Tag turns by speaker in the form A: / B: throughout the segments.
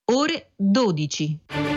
A: ore 12.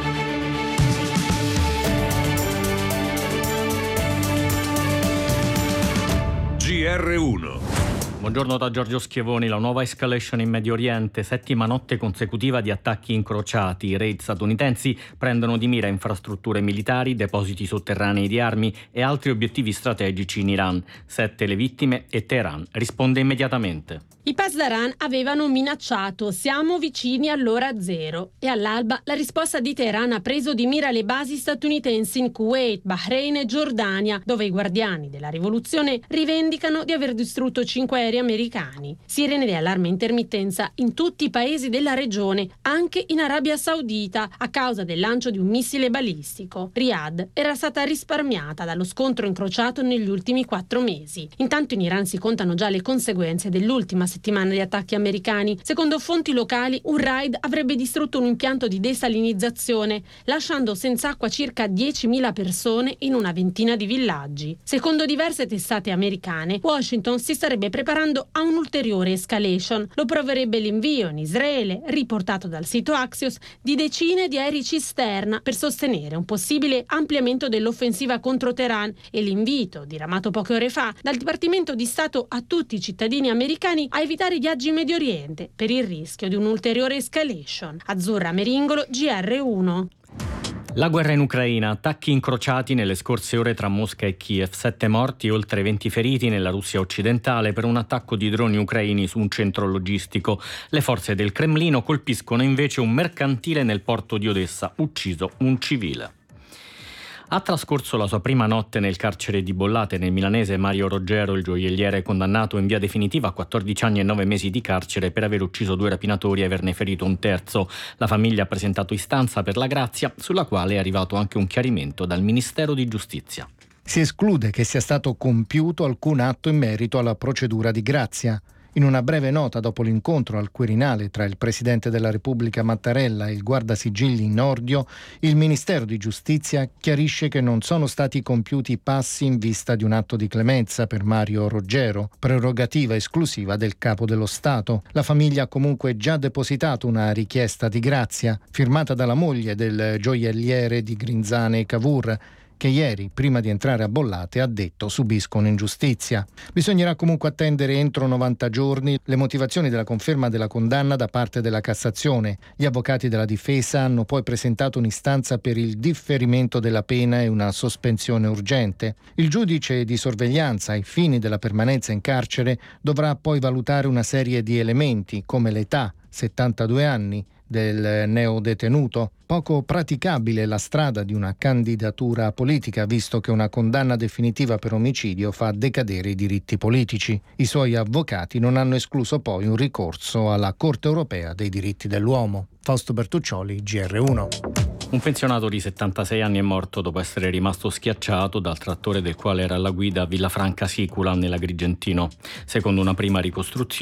B: GR1.
C: Buongiorno da Giorgio Schiavoni. La nuova escalation in Medio Oriente, 7ª notte consecutiva di attacchi incrociati. I raid statunitensi prendono di mira infrastrutture militari, depositi sotterranei di armi e altri obiettivi strategici in Iran. 7 le vittime e Teheran risponde immediatamente.
D: I Pasdaran avevano minacciato «siamo vicini all'ora zero» e all'alba la risposta di Teheran ha preso di mira le basi statunitensi in Kuwait, Bahrain e Giordania, dove i guardiani della rivoluzione rivendicano di aver distrutto 5 aerei americani. Sirene di allarme intermittenza in tutti i paesi della regione, anche in Arabia Saudita, a causa del lancio di un missile balistico. Riyadh era stata risparmiata dallo scontro incrociato negli ultimi 4 mesi. Intanto in Iran si contano già le conseguenze dell'ultima settimana di attacchi americani. Secondo fonti locali, un raid avrebbe distrutto un impianto di desalinizzazione, lasciando senza acqua circa 10.000 persone in una ventina di villaggi. Secondo diverse testate americane, Washington si starebbe preparando a un'ulteriore escalation. Lo proverebbe l'invio in Israele, riportato dal sito Axios, di decine di aerei cisterna per sostenere un possibile ampliamento dell'offensiva contro Teheran e l'invito, diramato poche ore fa, dal Dipartimento di Stato a tutti i cittadini americani a evitare i viaggi in Medio Oriente per il rischio di un'ulteriore escalation. Azzurra Meringolo, GR1.
C: La guerra in Ucraina, attacchi incrociati nelle scorse ore tra Mosca e Kiev, 7 morti e oltre 20 feriti nella Russia occidentale per un attacco di droni ucraini su un centro logistico. Le forze del Cremlino colpiscono invece un mercantile nel porto di Odessa, ucciso un civile. Ha trascorso la sua prima notte nel carcere di Bollate nel milanese Mario Roggero, il gioielliere condannato in via definitiva a 14 anni e 9 mesi di carcere per aver ucciso 2 rapinatori e averne ferito un terzo. La famiglia ha presentato istanza per la grazia, sulla quale è arrivato anche un chiarimento dal Ministero di Giustizia.
E: Si esclude che sia stato compiuto alcun atto in merito alla procedura di grazia. In una breve nota dopo l'incontro al Quirinale tra il Presidente della Repubblica Mattarella e il Guardasigilli Nordio, il Ministero di Giustizia chiarisce che non sono stati compiuti passi in vista di un atto di clemenza per Mario Roggero, prerogativa esclusiva del Capo dello Stato. La famiglia ha comunque già depositato una richiesta di grazia, firmata dalla moglie del gioielliere di Grinzane e Cavour, che ieri, prima di entrare a Bollate, ha detto subiscono ingiustizia. Bisognerà comunque attendere entro 90 giorni le motivazioni della conferma della condanna da parte della Cassazione. Gli avvocati della difesa hanno poi presentato un'istanza per il differimento della pena e una sospensione urgente. Il giudice di sorveglianza, ai fini della permanenza in carcere, dovrà poi valutare una serie di elementi, come l'età, 72 anni, del neodetenuto. Poco praticabile la strada di una candidatura politica, visto che una condanna definitiva per omicidio fa decadere i diritti politici. I suoi avvocati non hanno escluso poi un ricorso alla Corte europea dei diritti dell'uomo. Fausto Bertuccioli, GR1.
C: Un pensionato di 76 anni è morto dopo essere rimasto schiacciato dal trattore del quale era alla guida a Villafranca Sicula nell'Agrigentino. Secondo una prima ricostruzione,